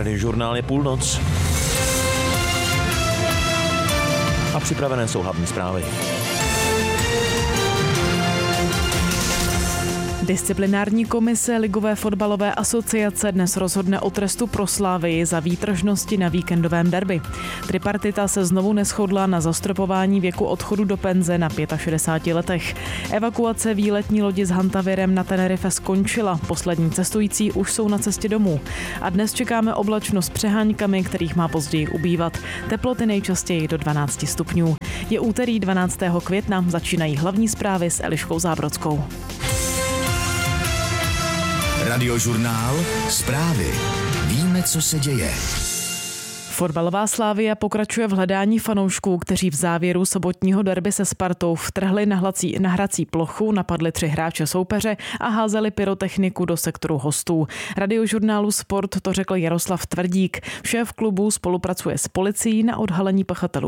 Radiožurnál je půlnoc. A připravené jsou hlavní zprávy. Disciplinární komise Ligové fotbalové asociace dnes rozhodne o trestu pro Slavii za výtržnosti na víkendovém derby. Tripartita se znovu neshodla na zastropování věku odchodu do penze na 65 letech. Evakuace výletní lodi s Hantavirem na Tenerife skončila. Poslední cestující už jsou na cestě domů. A dnes čekáme oblačnost s přeháňkami, kterých má později ubývat. Teploty nejčastěji do 12 stupňů. Je úterý 12. května, začínají hlavní zprávy s Eliškou Zábrodskou. Radiožurnál, zprávy. Víme, co se děje. Fotbalová Slavia pokračuje v hledání fanoušků, kteří v závěru sobotního derby se Spartou vtrhli na hrací plochu, napadli 3 hráče soupeře a házeli pyrotechniku do sektoru hostů. Radiožurnálu Sport to řekl Jaroslav Tvrdík. Šéf klubu spolupracuje s policií na odhalení pachatelů.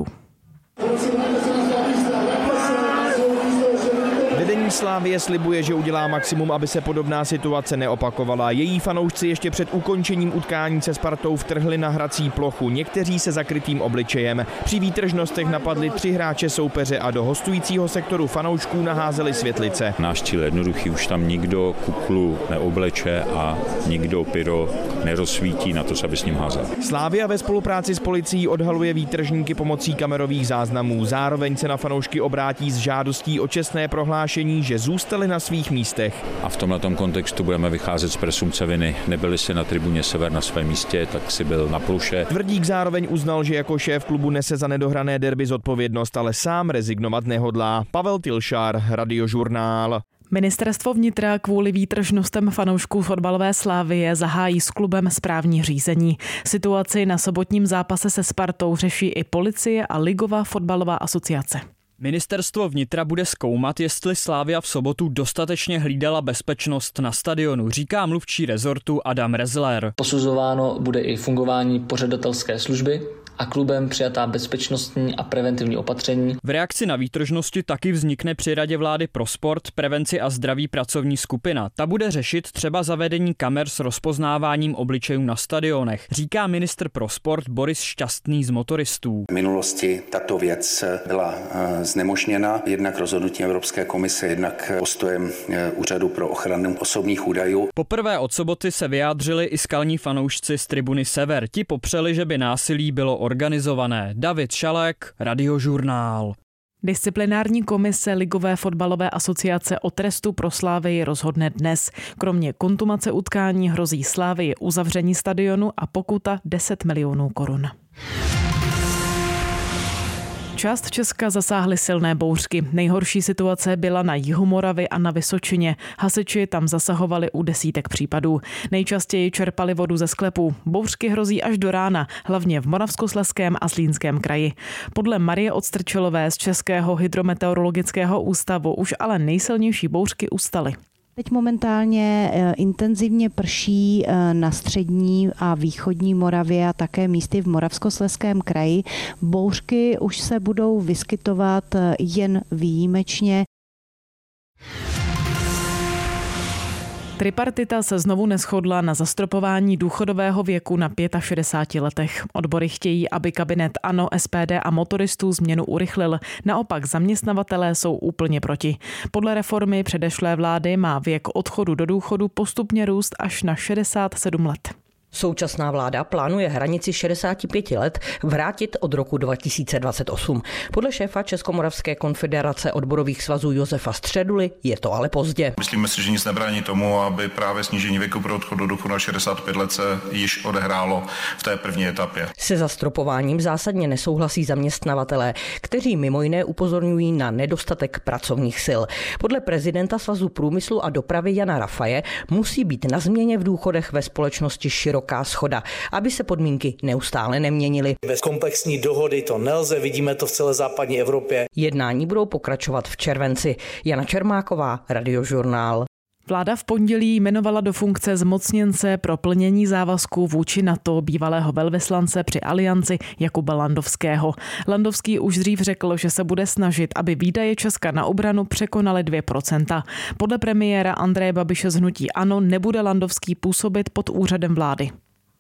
Vedení Slavie slibuje, že udělá maximum, aby se podobná situace neopakovala. Její fanoušci ještě před ukončením utkání se Spartou vtrhli na hrací plochu, někteří se zakrytým obličejem. Při výtržnostech napadli 3 hráče soupeře a do hostujícího sektoru fanoušků naházeli světlice. Náš cíl je jednoduchý, už tam nikdo kuklu neobleče a nikdo pyro nerozsvítí na to, aby s ním házel. Slavia ve spolupráci s policií odhaluje výtržníky pomocí kamerových záznamů. Zároveň se na fanoušky obrátí s žádostí o čestné prohlášení, že zůstali na svých místech. A v tomhletom kontextu budeme vycházet z presumpce viny. Nebyli si na tribuně Sever na svém místě, tak si byl na pluše. Tvrdík zároveň uznal, že jako šéf klubu nese za nedohrané derby zodpovědnost, ale sám rezignovat nehodlá. Pavel Tilšár, Radiožurnál. Ministerstvo vnitra kvůli výtržnostem fanoušků fotbalové Slavie zahájí s klubem správní řízení. Situaci na sobotním zápase se Spartou řeší i policie a Ligová fotbalová asociace. Ministerstvo vnitra bude zkoumat, jestli Slavia v sobotu dostatečně hlídala bezpečnost na stadionu, říká mluvčí rezortu Adam Rezler. Posuzováno bude i fungování pořadatelské služby a klubem přijatá bezpečnostní a preventivní opatření. V reakci na výtržnosti taky vznikne při Radě vlády pro sport, prevenci a zdraví pracovní skupina. Ta bude řešit třeba zavedení kamer s rozpoznáváním obličejů na stadionech, říká ministr pro sport Boris Šťastný z Motoristů. V minulosti tato věc byla znemožněna jednak rozhodnutím Evropské komise, jednak postojem Úřadu pro ochranu osobních údajů. Poprvé od soboty se vyjádřili i skalní fanoušci z tribuny Sever. Ti popřeli, že by násilí bylo organizované. David Šalek, Radiožurnál. Disciplinární komise Ligové fotbalové asociace o trestu pro Slavii rozhodne dnes. Kromě kontumace utkání hrozí Slavii uzavření stadionu a pokuta 10 milionů korun. Část Česka zasáhly silné bouřky. Nejhorší situace byla na jihu Moravy a na Vysočině. Hasiči tam zasahovali u desítek případů. Nejčastěji čerpali vodu ze sklepů. Bouřky hrozí až do rána, hlavně v Moravskoslezském a Zlínském kraji. Podle Marie Odstrčilové z Českého hydrometeorologického ústavu už ale nejsilnější bouřky ustaly. Teď momentálně intenzivně prší na střední a východní Moravě a také místy v Moravskoslezském kraji. Bouřky už se budou vyskytovat jen výjimečně. Tripartita se znovu neshodla na zastropování důchodového věku na 65 letech. Odbory chtějí, aby kabinet ANO, SPD a Motoristů změnu urychlil. Naopak zaměstnavatelé jsou úplně proti. Podle reformy předešlé vlády má věk odchodu do důchodu postupně růst až na 67 let. Současná vláda plánuje hranici 65 let vrátit od roku 2028. Podle šéfa Českomoravské konfederace odborových svazů Josefa Středuly je to ale pozdě. Myslíme si, že nic nebrání tomu, aby právě snížení věku pro odchod do důchodu na 65 let se již odehrálo v té první etapě. Se zastropováním zásadně nesouhlasí zaměstnavatelé, kteří mimo jiné upozorňují na nedostatek pracovních sil. Podle prezidenta Svazu průmyslu a dopravy Jana Rafaje musí být na změně v důchodech ve společnosti široká shoda, aby se podmínky neustále neměnily. Bez komplexní dohody to nelze, vidíme to v celé západní Evropě. Jednání budou pokračovat v červenci. Jana Čermáková, Radiožurnál. Vláda v pondělí jmenovala do funkce zmocněnce pro plnění závazků vůči NATO bývalého velvyslance při Alianci Jakuba Landovského. Landovský už dřív řekl, že se bude snažit, aby výdaje Česka na obranu překonaly 2%. Podle premiéra Andreje Babiše z hnutí ANO nebude Landovský působit pod úřadem vlády.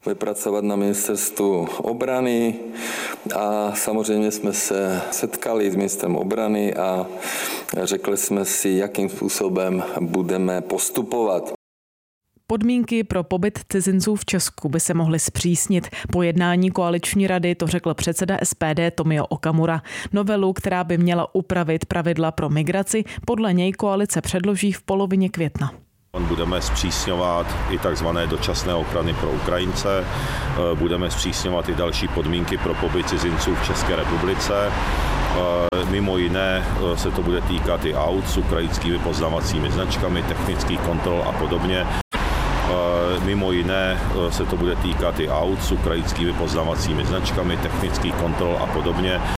vypracovat na ministerstvu obrany a samozřejmě jsme se setkali s ministrem obrany a řekli jsme si, jakým způsobem budeme postupovat. Podmínky pro pobyt cizinců v Česku by se mohly zpřísnit. Po jednání koaliční rady to řekl předseda SPD Tomio Okamura. Novelu, která by měla upravit pravidla pro migraci, podle něj koalice předloží v polovině května. Budeme zpřísňovat i takzvané dočasné ochrany pro Ukrajince, budeme zpřísňovat i další podmínky pro pobyt cizinců v České republice. Mimo jiné se to bude týkat i aut s ukrajinskými poznávacími značkami, technických kontrol a podobně. Mimo jiné se to bude týkat i aut s ukrajinskými poznávacími značkami, technických kontrol a podobně.